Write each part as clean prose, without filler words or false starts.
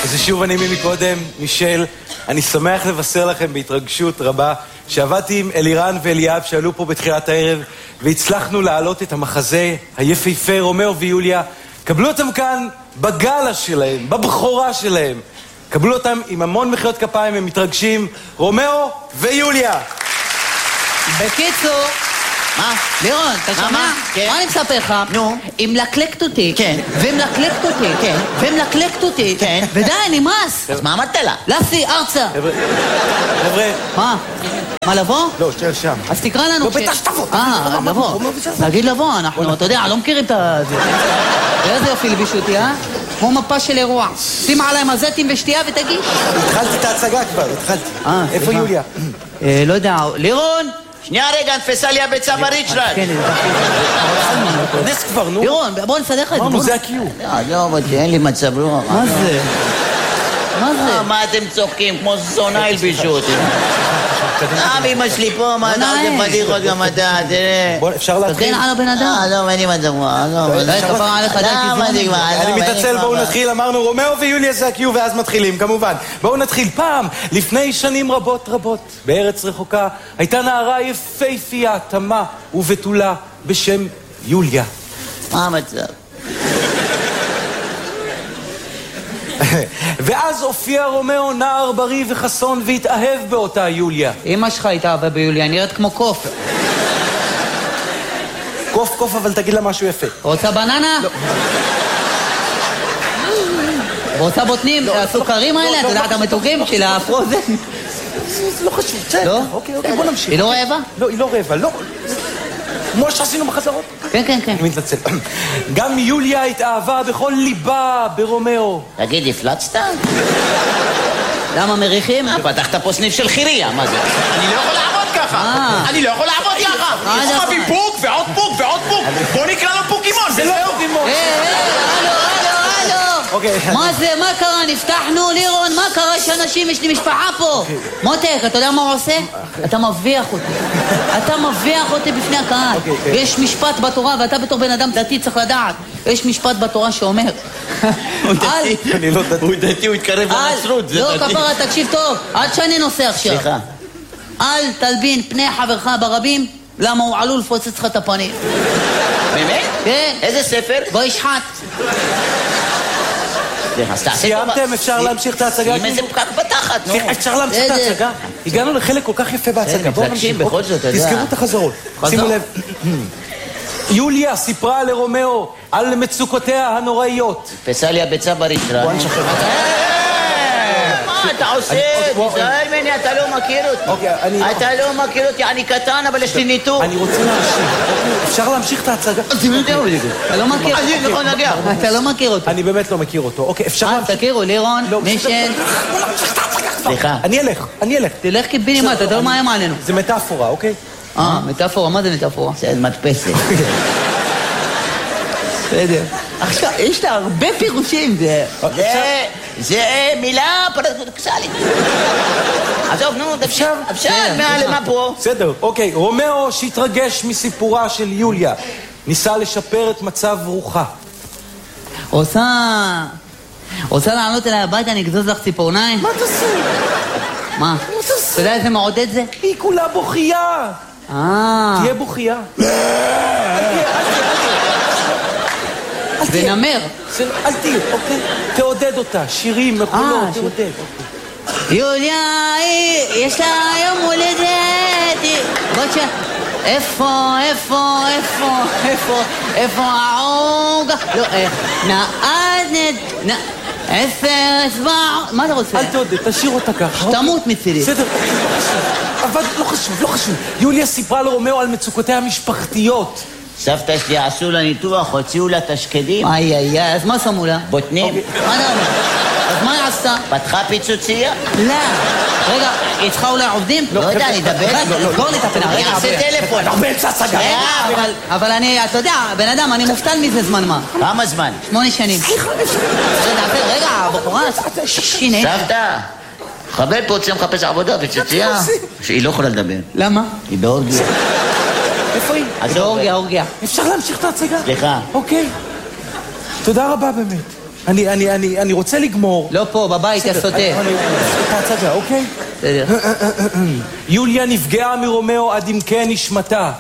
אז שוב אני מקודם, מישל, אני שמח לבשר לכם בהתרגשות רבה שעבדתי עם אלירן ואליאב שעלו פה בתחילת הערב והצלחנו להעלות את המחזה היפהפה רומאו ויוליה. קבלו אותם כאן בגלה שלהם, בבחורה שלהם. קבלו אותם עם המון מחיאות כפיים, הם מתרגשים. רומאו ויוליה. בקיצור, מה? לירון, אתה שומע? מה אני מספר לך? נו. היא מלקלקת אותי. כן. ומלקלקת אותי. כן. ומלקלקת אותי. כן. ודי, נמאס. אז מה אמרת לה? לפי, ארצה. חבר'ה. מה? מה, לבוא? לא, שתהיה שם. אז תקרא לנו. לא, בטח שתבוא. לבוא. נגיד לבוא, אנחנו, אתה יודע, לא מכירים את זה. איזה יופי לבישו אותי, כמו מפה של אירוע. שים עליי מזטים ושתייה ותגיש. התחלתי את ההצגה כבר, התחלתי. איפה יוליה? לא יודע, לירון? שנייה רגע, נפסה לי הביצה בריצ'רד. כן, נס כבר, נו. לירון, בוא נסדר לך את זה. אמרנו, זה הקיום. לא, אבל אין לי מצב רוח. מה זה? מה זה? מה אתם צוחקים? כמו זונה הלבישו אותי. אמא שלי פה, מה אתה עושה פדיחות גם אתה, תראה. בוא, אפשר להתחיל? תגן על הבן אדם. לא, אין לי מצב רוח. אני מתעצל, בואו נתחיל. אמרנו, רומאו ויוליה זה הקיום, ואז מתחילים, כמובן. בואו נתחיל. פעם, לפני שנים רבות רבות, בארץ רחוקה, הייתה נערה יפהפייה, תמה ובתולה, בשם יוליה. מה המצב? ואז הופיע רומאו נער בריא וחסון והתאהב באותה יוליה. אמא שלך התאהבה ביוליה, נראית כמו קוף. קוף, אבל תגיד לה משהו יפה. רוצה בננה? לא. רוצה בוטנים? הסוכרים האלה? אתה יודע את המתוקים של הפרוזן? זה לא חשוב, בסדר. אוקיי, בוא נמשיך. היא לא רעבה? לא, היא לא רעבה, לא. כמו שעשינו בחזרות. כן. אני מתנצל. גם יוליה התאהבה בכל ליבה ברומאו. תגיד, הפלצת? למה מריחים? פתחת פה סניף של חיריה, מה זה? אני לא יכול לעבוד ככה. אני לא יכול לעבוד ככה. הוא מביא פוק ועוד פוק ועוד פוק. בוא נקרא לו פוקימון. זה לא פוקימון. הלו. מה זה? מה קרה? נפתחנו, לירון, מה קרה שאנשים, יש לי משפחה פה. מותק, אתה יודע מה הוא עושה? אתה מביח אותי בפני הקהל. יש משפט בתורה, ואתה בתור בן אדם דתי צריך לדעת. יש משפט בתורה שאומר הוא דתי, הוא התקרב לנצרות. לא, כפרה, תקשיב טוב, עד שאני נוסע עכשיו. סליחה. אל תלבין פני חברך ברבים, למה הוא עלול לפוצץ לך את הפנים. באמת? כן. איזה ספר? בוא ישחט. סיימתם? אפשר להמשיך את ההצגה? אם איזה פקק בתחת, נו. אפשר להמשיך את ההצגה? הגענו לחלק כל כך יפה בהצגה. בואו נמשיך. תזכרו את החזרות. שימו לב. יוליה סיפרה לרומאו על מצוקותיה הנוראיות. פסה לי הביצה בריצ'רד. בוא נשחרר. מה אתה עושה? תיזהר ממני, אתה לא מכיר אותי. אתה לא מכיר אותי, אני קטן, אבל יש לי ניתוק. אני רוצה להמשיך. אפשר להמשיך את ההצגה? אתה לא מכיר אותו. אתה לא מכיר אותו. אני באמת לא מכיר אותו. אוקיי, אפשר להמשיך? תכירו, לירון, מישל. סליחה. אני אלך. תלך קיבינימה, אתה יודע מה היה מעלינו. זה מטאפורה, אוקיי? מטאפורה, מה זה מטאפורה? זה מדפסת. בסדר. עכשיו, יש לה הרבה פירושים, זה מילה פרדוקסלית. עזוב, נו, אפשר, מה פה? בסדר, אוקיי. רומאו שהתרגש מסיפורה של יוליה ניסה לשפר את מצב רוחה. רוצה לעלות אליי הביתה, אני אגזוז לך ציפורניים? מה תעשו? מה? אתה יודע איזה מעודד זה? היא כולה בוכייה. תהיה בוכייה. ונמר. אל תהיה, אוקיי? תעודד אותה, שירים, מקולות, תעודד. יוליה, יש לה יום הולדת. בבקשה. איפה העוגה? לא, נעד, 10 אצבע... מה אתה רוצה? אל תעודד, תשאיר אותה ככה. שתמות מצידי. בסדר, אבל לא חשוב. יוליה סיפרה לרומאו על מצוקותיה המשפחתיות. סבתא שלי עשו לה ניתוח, הוציאו לה תשקדים. אז מה שמו לה? בוטנים. מה אתה אומר? אז מה היא עשתה? פתחה פיצוצייה? לא. רגע, היא צריכה אולי עובדים? לא יודע, אני אדבר. בואו נתפנה. אני אעשה טלפון. לא באמצע הצגה. אבל אני, אתה יודע, בן אדם, אני מופתל מזה זמן מה. כמה זמן? 8 שנים. רגע, הבחורה, שיני. סבתא, חבר פה רוצה מחפש עבודה, פיצוצייה. היא לא יכולה לדבר. למה? היא באורגיה. איפה היא? אורגיה. אפשר להמשיך את ההצגה? סליחה. אוקיי. תודה רבה באמת. אני רוצה לגמור. לא פה, בבית, יא סוטה. תעצה, אוקיי? בסדר. יוליה נפגעה מרומאו עד עמקי נשמתה.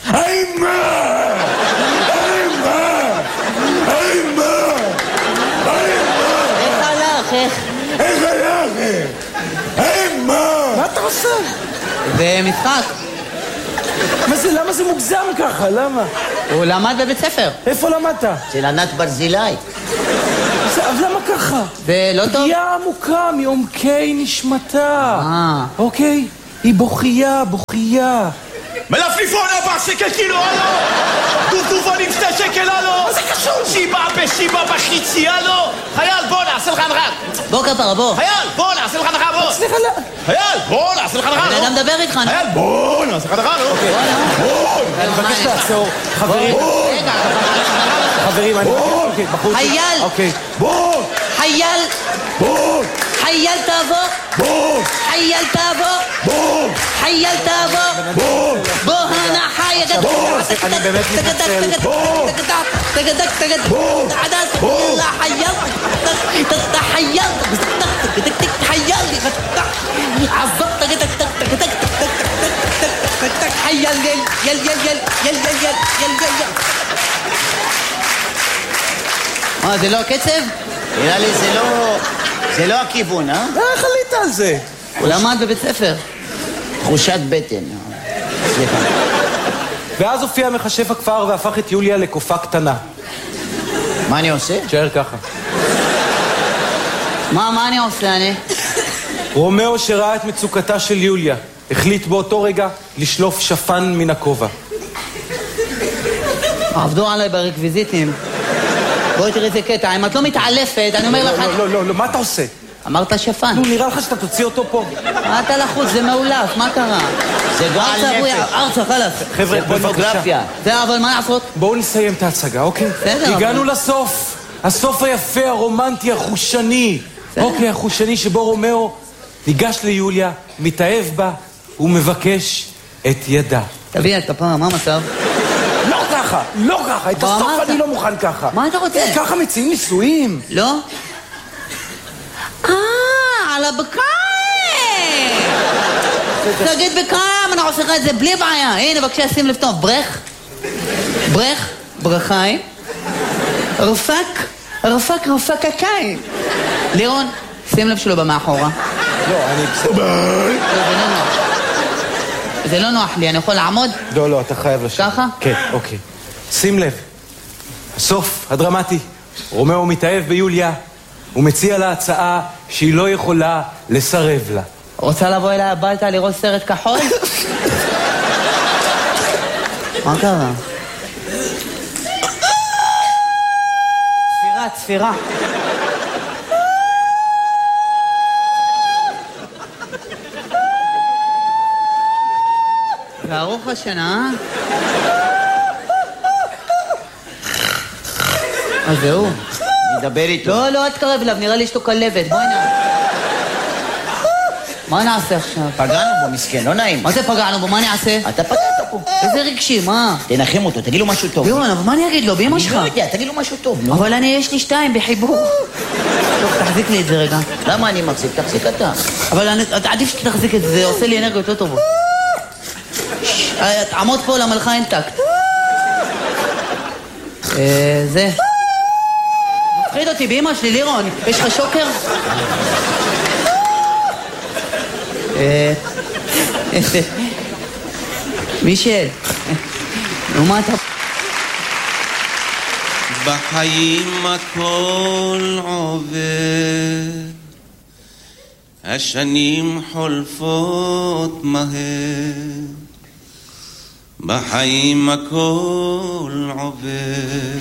מה אתה עושה? זה משחק. מה זה? למה זה מוגזם ככה? למה? הוא למד בבית ספר. איפה למדת? של ענת ברזילי. אז למה ככה? זה לא טוב? פגיעה עמוקה מעומקי נשמתה. אוקיי? היא בוכייה. מלפליפון 4 שקל קילו, הלו! דובדובונים 2 שקל, הלו! מה זה קשור? שיבה בחיצי, הלו! חייל, בוא נעשה לך הנחה! בוא כפרה, בוא. חייל, בוא נעשה לך הנחה, בוא! סליחה, לא. חייל, בוא נעשה לך הנחה, אני מדבר איתך, נו. חייל, בוא נעשה לך הנחה, לא? אני מבקש לעצור. חברים, אני... אוקיי, בחוץ. חייל! אוקיי. חייל תעבור! בוא הנה חי! אני באמת מתנצל. זה לא הקצב? נראה לי זה לא הכיוון, אה? איך עלית על זה? הוא למד בבית ספר. תחושת בטן. סליחה. ואז הופיע מחשב הכפר והפך את יוליה לקופה קטנה. מה אני עושה? תשאר ככה. מה אני עושה, אני? רומאו שראה את מצוקתה של יוליה החליט באותו רגע לשלוף שפן מן הכובע. עבדו עליי ברקוויזיטים. בואי תראי איזה קטע, אם את לא מתעלפת, אני אומר לך... לא, מה אתה עושה? אמרת שפן. נו, נראה לך שאתה תוציא אותו פה. מה אתה לחוץ? זה מעולף, מה קרה? זה גועל נפש. ארצה, חלאס. חבר'ה, פורנוגרפיה. זה, אבל מה לעשות? בואו נסיים את ההצגה, אוקיי? בסדר. הגענו לסוף. הסוף היפה, הרומנטי, החושני. אוקיי, החושני שבו רומאו ניגש ליוליה, מתאהב בה ומבקש את ידה. תביא את הפעם, מה המצב? לא ככה, את הסוף אני לא מוכן ככה. מה אתה רוצה? ככה מציעים נישואים. לא? על הבקיים! תגיד בקיים, אני עושה לך את זה בלי בעיה. הנה, בבקשה, שים לב טוב. ברכיים. רפק הקיים. לירון, שים לב שלו במאחורה. לא, אני בסדר. זה לא נוח לי, אני יכול לעמוד? לא, אתה חייב לשבת. ככה? כן, אוקיי. שים לב, הסוף הדרמטי, רומאו מתאהב ביוליה, הוא מציע לה הצעה שהיא לא יכולה לסרב לה. רוצה לבוא אליי הביתה לראות סרט כחול? מה קרה? צפירה. וארוך השנה, אז זהו. נדבר איתו. לא, אל תקרב אליו, נראה לי שתו כלבת, בואי נע. מה נעשה עכשיו? פגענו בו, מסכן, לא נעים. מה זה פגענו בו? מה אני אעשה? אתה פגעת פה. איזה רגשי, מה? תנחם אותו, תגיד לו משהו טוב. לירון, אבל מה אני אגיד לו? באמא שלך. אני לא יודע, תגיד לו משהו טוב, נו. אבל יש לי 2 בחיבור. טוב, תחזיק לי את זה רגע. למה אני מחזיק? תחזיק אתה. אבל עדיף שתחזיק את זה, זה עושה לי אנרגיות יותר טובות. עמוד פה למלכה אין טקט. זה. מפחיד אותי באמא שלי, לירון. יש לך שוקר? מישל. נו, מה אתה... בחיים הכל עובר, השנים חולפות מהר. בחיים הכל עובר,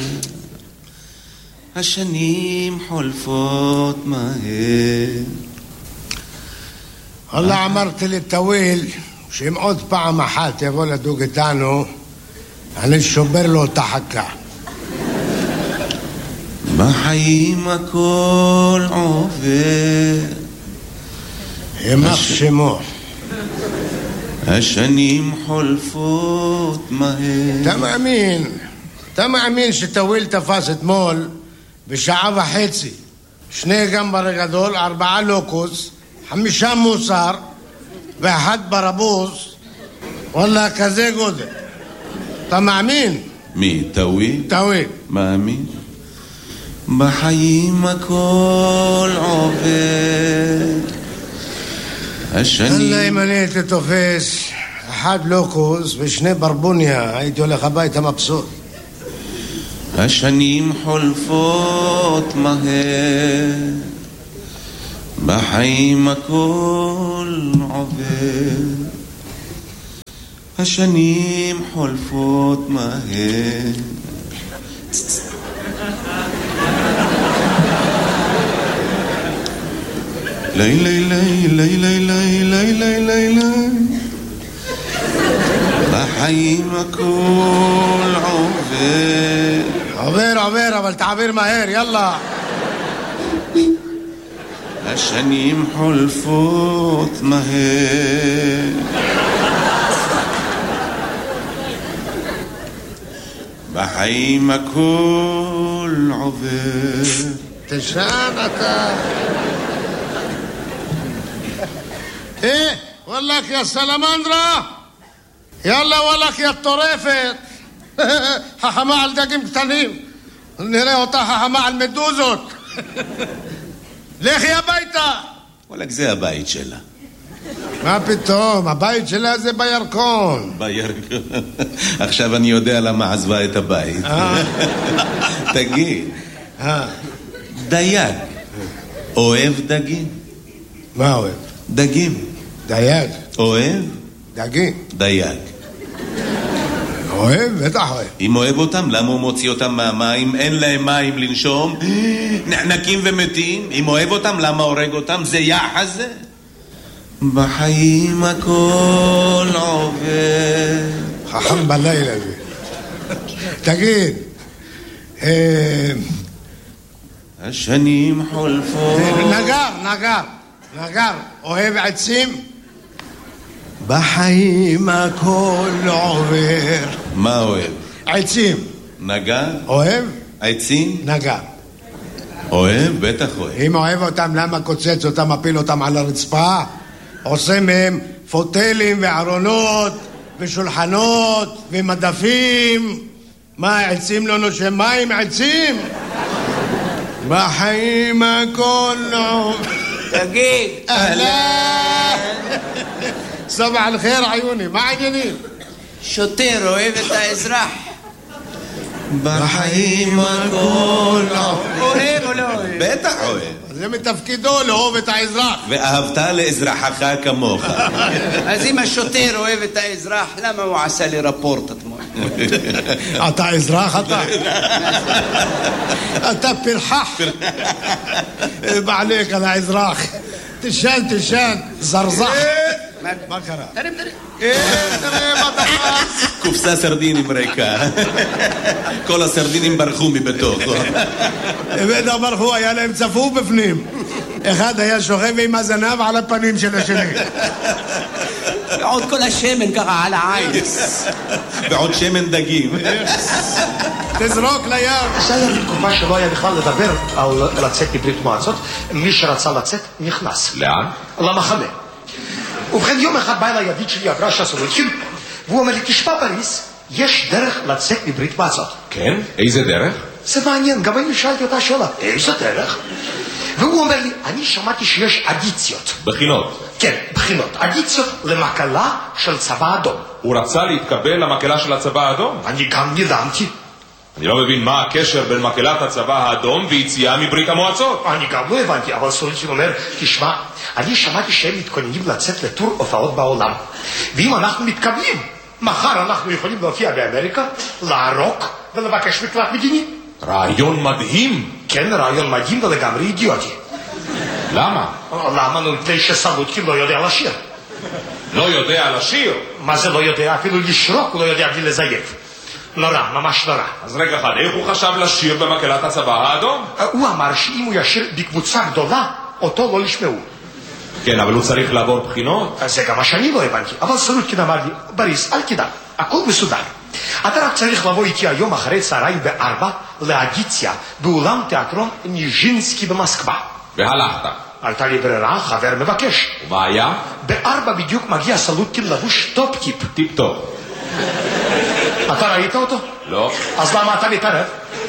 השנים חולפות מהר. والله אמרתי לטוויל שאם עוד פעם אחת יבוא לדוג איתנו אני שובר לו את החכה. בחיים הכל עובר, יימח שמו. השנים חולפות מהר. אתה מאמין שטוויל תפס אתמול בשעה וחצי 2 גמבר גדול, 4 לוקוס, 5 מוסר, ו1 ברבוס. וואלה, כזה גודל. אתה מאמין? מי? טוויל? טוויל. מאמין? בחיים הכל עובר. אללה, אם אני הייתי תופס 1 לוקוס ו2 ברבוניה, הייתי הולך הביתה מבסוט. השנים חולפות מהר, בחיים הכל עובר. השנים חולפות מהר. לילה בחיים הכל עובר. עובר, אבל תעביר מהר, יאללה. השנים חולפות מהר, בחיים הכל עובר. תשען אתה. וואלק יא סלמנדרה, יאללה וואלק יא טורפת. חכמה על דגים קטנים, נראה אותה חכמה על מדוזות. לכי הביתה. וואלק, זה הבית שלה. מה פתאום, הבית שלה זה בירקון. בירקון. עכשיו אני יודע למה עזבה את הבית. תגיד, דייג אוהב דגים? מה אוהב? דגים. דייג. אוהב? דגים. דייג. אוהב? בטח אוהב. אם אוהב אותם, למה הוא מוציא אותם מהמים? אין להם מים לנשום, נחנקים ומתים. אם אוהב אותם, למה הורג אותם? זה יחס זה. בחיים הכל עובר. חכם בלילה זה. תגיד, השנים חולפות. נגר, אוהב עצים? בחיים הכל עובר. מה אוהב? עצים. נגר? אוהב? עצים? נגר. אוהב? בטח אוהב. אם אוהב אותם, למה קוצץ אותם, מפיל אותם על הרצפה? עושה מהם פוטלים וארונות ושולחנות ומדפים. מה, עצים לא נושם מים? עצים? בחיים הכל עובר. תגיד. אהלן. סבח אל-חיר עיוני, מה העניינים? שוטר אוהב את האזרח. בחיים הכל אוהב או לא אוהב? בטח אוהב. זה מתפקידו לאהוב את האזרח. ואהבת לאזרחך כמוך. אז אם השוטר אוהב את האזרח, למה הוא עשה לי רפורט אתמול? אתה אזרח אתה? אתה פרחח. בעליק על האזרח. תשן, זרזח. מה קרה? תראה מה דפס. קופסה סרדינים ריקה. כל הסרדינים ברחו מבתוך. בטח ברחו, היה להם צפוף בפנים. אחד היה שוכב עם הזנב על הפנים של השני. ועוד כל השמן ככה על העין. ועוד שמן דגים. תזרוק לים. זה היה בתקופה שלא היה בכלל לדבר על לצאת מברית מועצות. מי שרצה לצאת נכנס. לאן? למחנה. ובכן, יום אחד בא אליי ידיד שלי, אברשה סולודקין, והוא אומר לי, תשמע בריס, יש דרך לצאת מברית מועצות. כן? איזה דרך? זה מעניין, גם אני שאלתי אותה שאלה, איזה דרך? והוא אומר לי, אני שמעתי שיש אדיציות. בחינות. כן, בחינות. אדיציות למקלה של צבא אדום. הוא רצה להתקבל למקהלה של הצבא האדום? אני גם נדהמתי. אני לא מבין מה הקשר בין מקהלת הצבא האדום ויציאה מברית המועצות. אני גם לא הבנתי, אבל סולודקין אומר, תשמע, אני שמעתי שהם מתכוננים לצאת לטור הופעות בעולם. ואם אנחנו מתקבלים, מחר אנחנו יכולים להופיע באמריקה, לערוק ולבקש מקלט מדיני. רעיון מדהים. כן, רעיון מדהים ולגמרי אידיוטי. למה? למה? מפני שסולודקין לא יודע לשיר. לא יודע לשיר? מה זה לא יודע? אפילו לשרוק לא יודע בלי לזייף. נורא, ממש נורא. אז רגע אחד, איך הוא חשב לשיר במקהלת הצבא האדום? הוא אמר שאם הוא ישיר בקבוצה גדולה, אותו לא ישמעו. כן, אבל הוא צריך לעבור בחינות. זה גם מה שאני לא הבנתי. אבל סולודקין אמר לי, בריס, אל תדאג, הכל מסודר. אתה רק צריך לבוא איתי היום אחרי צהריים ב4 לאדיציה באולם תיאטרון ניז'ינסקי במוסקבה. והלכת. הייתה לי ברירה, חבר מבקש. ומה היה? ב4 בדיוק מגיע סלוטקין לבוש טופ-טיפ. טיפ-טופ. אתה ראית אותו? לא. אז למה אתה מתערב?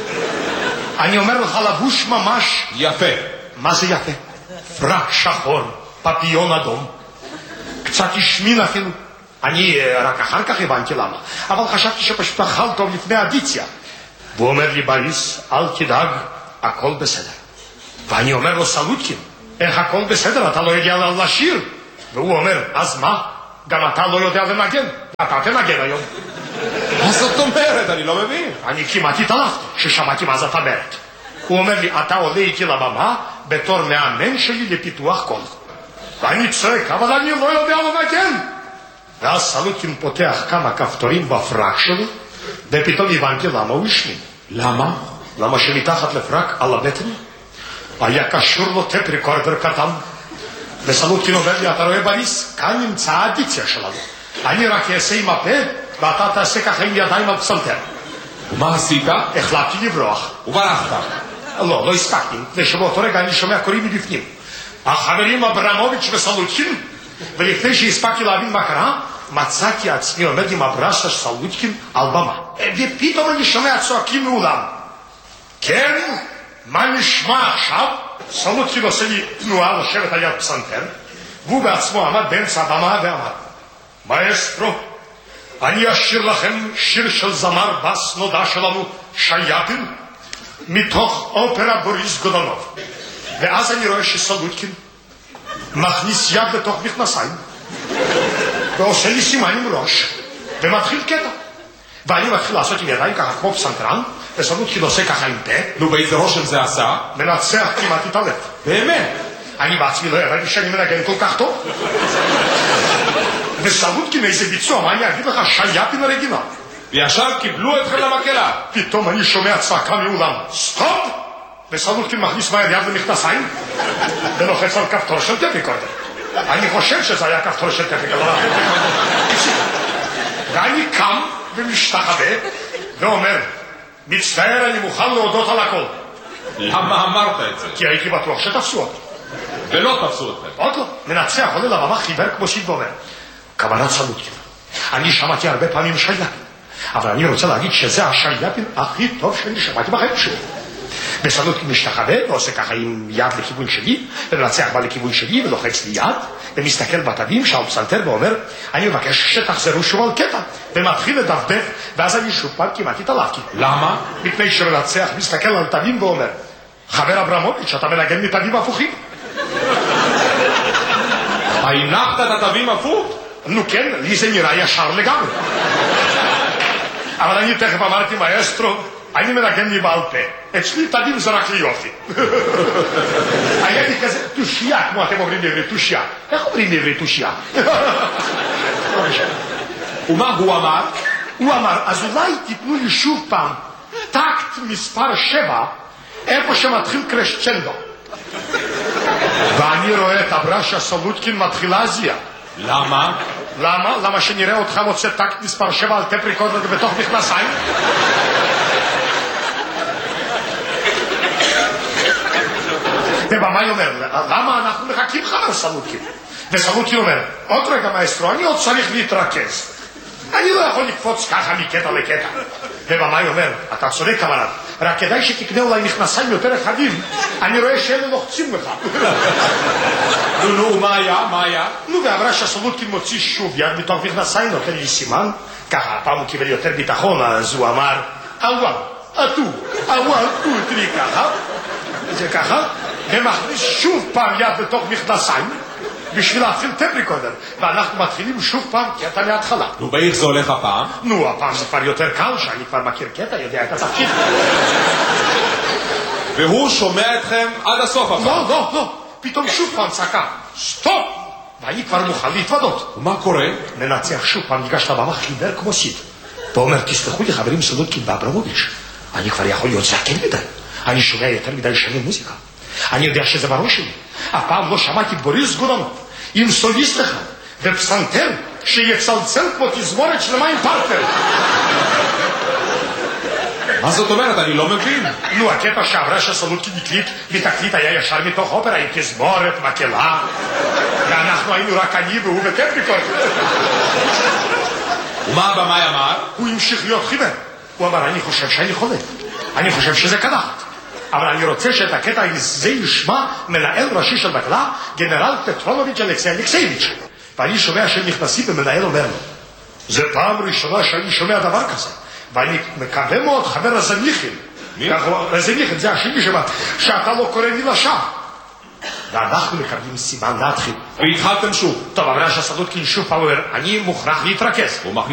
אני אומר לך לבוש ממש... יפה. מה זה יפה? פרק שחור, פפיון אדום. קצת השמין אפילו. אני רק אחר כך הבנתי למה. אבל חשבתי שפשוט אכל טוב לפני אדיציה. והוא אומר לי, בריס, אל תדאג, הכל בסדר. ואני אומר לו, סלוטקין, איך הכל בסדר? אתה לא יודע לשיר. והוא אומר, אז מה? גם אתה לא יודע לנגן. אתה תנגן היום. מה זאת אומרת? אני לא מבין. אני כמעט התעלפתי כששמעתי מה זאת אומרת. הוא אומר לי, אתה עולה איתי לבמה בתור מאמן שלי לפיתוח קול. ואני צועק, אבל אני לא יודע לנגן. ואז סלוטקין פותח כמה כפתורים בפרק שלו, ופתאום הבנתי למה הוא השמין. למה? למה שמתחת לפרק על הבטן היה קשור לו טפ ריקורדר קטן. וסלוטקין אומר לי, אתה רואה בריס? כאן נמצא האדיציה שלנו. אני רק אעשה עם הפה, ואתה תעשה ככה עם ידיים על פסנתר. ומה עשית? החלטתי לברוח. וברחת. לא הספקתי, לפני שבאותו רגע אני שומע קוראים מבפנים. החברים אברמוביץ' וסלוטקין, ולפני שהספקתי להבין מה קרה, מצאתי עצמי עומד עם הברש של סלוטקין על במה. ופתאום אני שומע צועקים מאולם. כן? מה נשמע עכשיו? סלוטקין עושה לי תנועה לשבת על יד פסנתר, והוא בעצמו עמד באמצע הבמה ואמר, מאסטרו, אני אשיר לכם שיר של זמר בס נודע שלנו, שייפין, מתוך אופרה בוריס גודונוב. ואז אני רואה שסלוטקין מכניס יד לתוך מכנסיים ועושה לי סימן עם ראש ומתחיל קטע, ואני מתחיל לעשות עם ידיים ככה כמו פסנתרן, וסלוטקין עושה ככה עם פה. נו, באיזה רושם זה עשה? מנצח כמעט התעלף. באמת? אני בעצמי לא ידעתי שאני מנגן כל כך טוב. וסלוטקין איזה ביצוע, מה אני אגיד לך, שייפין הרגינה. וישר קיבלו אתכם למקהלה. פתאום אני שומע צעקה מאולם, סטופ! וסלוטקין מכניס מהר יד למכנסיים ולוחץ על כפתור של טפ ריקורדר. אני חושב שזה היה כפתור של טפ ריקורדר. ואני קם ומשתחווה ואומר, מצטער, אני מוכן להודות על הכל. למה אמרת את זה? כי הייתי בטוח שתפסו אותי. ולא תפסו אתכם. עוד לא. מנצח עולה לבמה חיוור כמו שיט ואומר, קברט סלוטקין, אני שמעתי הרבה פעמים שייפין, אבל אני רוצה להגיד שזה השייפין הכי טוב שאני שמעתי בחיים שלי. וסלוטקין משתחווה ועושה ככה עם יד לכיוון שלי, ומנצח בה לכיוון שלי ולוחץ לי יד, ומסתכל בתווים שעל פסנתר ואומר, אני מבקש שתחזרו שוב על קטע, ומתחיל לדפדף, ואז אני שוב פעם כמעט התעלפתי. למה? מפני שמנצח מסתכל על תווים ואומר, חבר אברמוביץ', אתה מנגן מתווים הפוכים. הנחת את התווים הפוך? נו כן, לי זה נראה ישר לגמרי. אבל אני תכף אמרתי, מאסטרו, אני מנגן לי בעל פה. אצלי תווים זה רק ליופי. היה לי כזה תושייה, כמו אתם אומרים בעברית, תושייה. איך אומרים בעברית תושייה? ומה הוא אמר? הוא אמר, אז אולי תיתנו לי שוב פעם טקט מספר 7, איפה שמתחיל קרשצ'נדו. ואני רואה את הברשה סלוטקין מתחילה להזיע. למה? למה? למה שנראה אותך מוצא טקט מספר 7 על טפ ריקורדר בתוך מכנסיים? ובמה היא אומר, למה אנחנו מחכים חבר סלוטקין? וסלוטקין אומר, עוד רגע מאסטרו, אני עוד צריך להתרכז. אני לא יכול לקפוץ ככה מקטע לקטע. ובמה היא אומר, אתה צודק קמרט, רק כדאי שתקנה אולי מכנסיים יותר רחבים, אני רואה שאלה לוחצים לך. נו, מה היה? מה היה? נו, ואמרה שהסלוטקין מוציא שוב יד מתוך מכנסיים, נותן לי סימן, ככה הפעם הוא קיבל יותר ביטחון, אז הוא אמר, אוואל, אוואל, תרי ככה, זה ככה, ומכניס שוב פעם יד לתוך מכנסיים, בשביל להתחיל טפ ריקורדר, ואנחנו מתחילים שוב פעם קטע מההתחלה. נו, באיך זה הולך הפעם? נו, הפעם זה כבר יותר קל, שאני כבר מכיר קטע, יודע את התפקיד. והוא שומע אתכם עד הסוף הפעם? לא, פתאום שוב פעם צעקה, סטופ! ואני כבר מוכן להתוודות. ומה קורה? מנצח שוב פעם ניגש לבמה חיוור כמו סיד. ואומר, תסלחו לי חברים סלוטקין ואברמוביץ', אני כבר יכול להיות זקן מדי. אני שומע יותר מדי שנים מוזיקה. אני יודע שזה בראש שלי. הפעם לא שמעתי בוריס גודונוב עם סוליסט אחד ופסנתר שיצלצל כמו תזמורת שלמה עם פרטנר. מה זאת אומרת? אני לא מבין. נו, הקטע שהברש הסולודקין הקליט, בתקליט היה ישר מתוך אופרה עם תזמורת, מקהלה, ואנחנו היינו רק אני והוא בטפניקון. ומה הבמאי אמר? הוא המשיך להיות חיוור. הוא אמר, אני חושב שאני חולה. אני חושב שזה קדחת. אבל אני רוצה שאת הקטע הזה ישמע מנהל ראשי של מקהלה, גנרל פטרונוביץ' אלכסי אלכסייביץ'. ואני שומע שהם נכנסים ומנהל אומר לו, זה פעם ראשונה שאני שומע דבר כזה. ואני מקווה מאוד, חבר רזניחין. מי? רזניחין, זה השני שאתה לא קורא לי לשם. ואנחנו מקבלים סימן להתחיל. והתחלתם שוב. טוב, אבל הסולודקין שוב פעם אומר, אני מוכרח להתרכז. הוא מכניס